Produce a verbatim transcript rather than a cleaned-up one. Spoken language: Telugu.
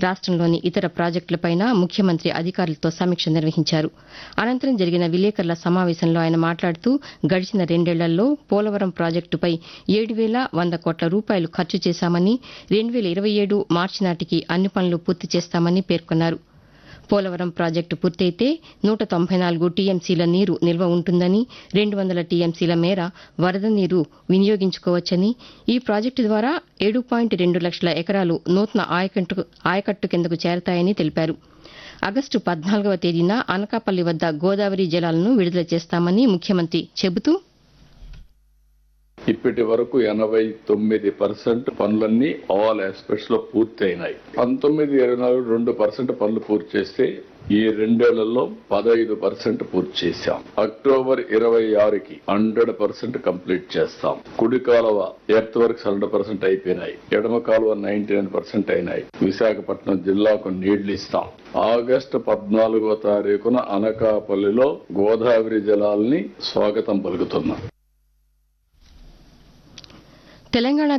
రాష్టంలోని ఇతర ప్రాజెక్టులపైన ముఖ్యమంత్రి అధికారులతో సమీక్ష నిర్వహించారు. అనంతరం జరిగిన విలేకరుల సమావేశంలో ఆయన మాట్లాడుతూ గడిచిన రెండేళ్లలో పోలవరం ప్రాజెక్టుపై ఏడు వేల వంద కోట్ల రూపాయలు ఖర్చు చేశామని, రెండు వేల ఇరవై ఏడు మార్చి నాటికి అన్ని పనులు పూర్తి చేస్తామని పేర్కొన్నారు. పోలవరం ప్రాజెక్టు పూర్తయితే నూట తొంభై నాలుగు టీఎంసీల నీరు నిల్వ ఉంటుందని, రెండు వందల టీఎంసీల మేర వరద నీరు వినియోగించుకోవచ్చని, ఈ ప్రాజెక్టు ద్వారా ఏడు పాయింట్ రెండు లక్షల ఎకరాలు నూతన ఆయకట్టు ఆయకట్టు కిందకు చేరతాయని తెలిపారు. ఆగస్టు పద్నాలుగవ తేదీన అనకాపల్లి వద్ద గోదావరి జలాలను విడుదల చేస్తామని ముఖ్యమంత్రి చెబుతూ ఇప్పటి వరకు ఎనభై తొమ్మిది పర్సెంట్ పనులన్నీ ఆల్ ఆస్పెక్ట్స్ లో పూర్తి అయినాయి. పంతొమ్మిది ఇరవై నాలుగు రెండు పర్సెంట్ పనులు పూర్తి చేస్తే ఈ రెండేళ్లలో పదహైదు పర్సెంట్ పూర్తి చేశాం. అక్టోబర్ ఇరవై ఆరుకి హండ్రెడ్ పర్సెంట్ కంప్లీట్ చేస్తాం. కుడి కాలువ ఎర్త్ వర్క్స్ హండ్రెడ్ పర్సెంట్ అయిపోయినాయి. ఎడమ కాలువ నైన్టీ నైన్ పర్సెంట్ అయినాయి. విశాఖపట్నం జిల్లాకు నీళ్లు ఇస్తాం. ఆగస్టు పద్నాలుగో తారీఖున అనకాపల్లిలో గోదావరి జలాల్ని స్వాగతం పలుకుతున్నాం. తెలంగాణ